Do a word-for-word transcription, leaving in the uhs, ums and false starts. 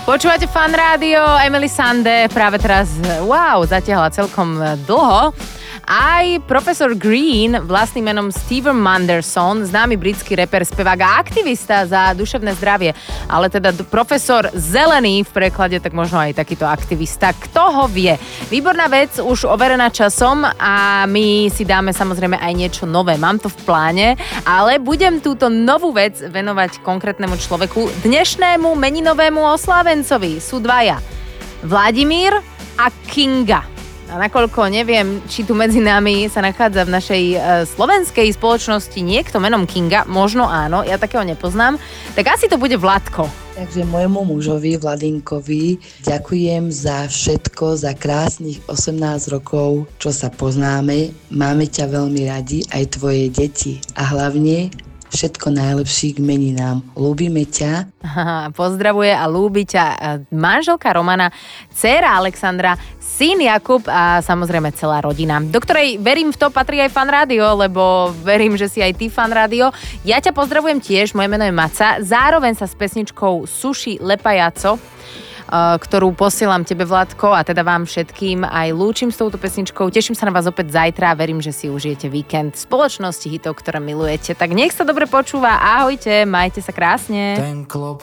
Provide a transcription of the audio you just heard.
Počúvate Fan Rádio, Emily Sande práve teraz, wow, zatiahla celkom dlho. Aj profesor Green, vlastným menom Steven Manderson, známy britský reper, spevák a aktivista za duševné zdravie, ale teda profesor Zelený v preklade, tak možno aj takýto aktivista. Kto ho vie? Výborná vec, už overená časom a my si dáme samozrejme aj niečo nové. Mám to v pláne, ale budem túto novú vec venovať konkrétnemu človeku, dnešnému meninovému oslávencovi. Sú dvaja. Vladimír a Kinga. A nakoľko neviem, či tu medzi nami sa nachádza v našej e, slovenskej spoločnosti niekto menom Kinga, možno áno, ja takého nepoznám, tak asi to bude Vladko. Takže môjmu mužovi, Vladinkovi, ďakujem za všetko, za krásnych osemnásť rokov, čo sa poznáme. Máme ťa veľmi radi, aj tvoje deti. A hlavne všetko najlepšie k meninám. Ľúbime ťa. Aha, pozdravuje a ľúbi ťa manželka Romana, dcéra Alexandra, syn Jakub a samozrejme celá rodina, do ktorej verím v to patrí aj Fan Rádio, lebo verím, že si aj ty Fan Rádio. Ja ťa pozdravujem tiež, moje meno je Maca, zároveň sa s pesničkou Sushi Lepajaco, ktorú posielam tebe, Vladko, a teda vám všetkým aj lúčim s touto pesničkou. Teším sa na vás opäť zajtra a verím, že si užijete víkend v spoločnosti hitov, ktoré milujete. Tak nech sa dobre počúva. Ahojte, majte sa krásne. Ten klop